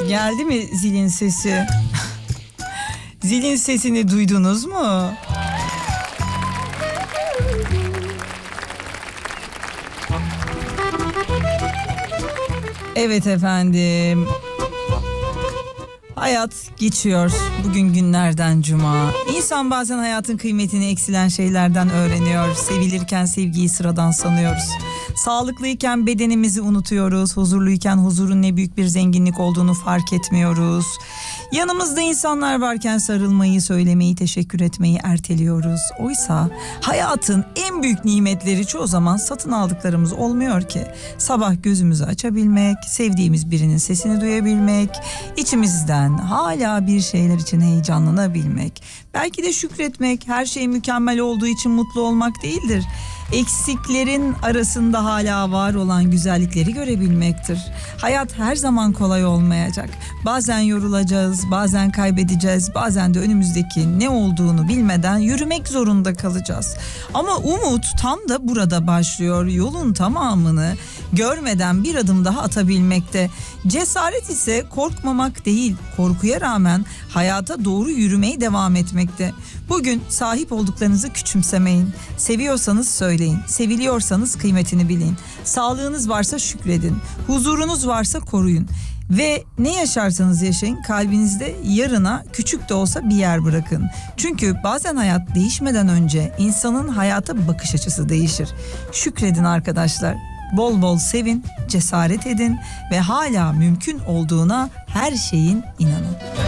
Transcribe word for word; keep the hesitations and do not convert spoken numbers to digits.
Geldi mi zilin sesi? Zilin sesini duydunuz mu? Evet efendim. Hayat geçiyor. Bugün günlerden cuma. İnsan bazen hayatın kıymetini eksilen şeylerden öğreniyor. Sevilirken sevgiyi sıradan sanıyoruz. Sağlıklıyken bedenimizi unutuyoruz. Huzurluyken huzurun ne büyük bir zenginlik olduğunu fark etmiyoruz. Yanımızda insanlar varken sarılmayı, söylemeyi, teşekkür etmeyi erteliyoruz. Oysa hayatın en büyük nimetleri çoğu zaman satın aldıklarımız olmuyor ki. Sabah gözümüzü açabilmek, sevdiğimiz birinin sesini duyabilmek, içimizden hala bir şeyler için heyecanlanabilmek. Belki de şükretmek, her şey mükemmel olduğu için mutlu olmak değildir. Eksiklerin arasında hala var olan güzellikleri görebilmektir. Hayat her zaman kolay olmayacak. Bazen yorulacağız, bazen kaybedeceğiz, bazen de önümüzdeki ne olduğunu bilmeden yürümek zorunda kalacağız. Ama umut tam da burada başlıyor. Yolun tamamını görmeden bir adım daha atabilmekte. Cesaret ise korkmamak değil, korkuya rağmen hayata doğru yürümeye devam etmekte. Bugün sahip olduklarınızı küçümsemeyin. Seviyorsanız söyleyin. Seviliyorsanız kıymetini bilin. Sağlığınız varsa şükredin. Huzurunuz varsa koruyun. Ve ne yaşarsanız yaşayın, kalbinizde yarına küçük de olsa bir yer bırakın. Çünkü bazen hayat değişmeden önce insanın hayata bakış açısı değişir. Şükredin arkadaşlar. Bol bol sevin, cesaret edin ve hala mümkün olduğuna her şeyin inanın.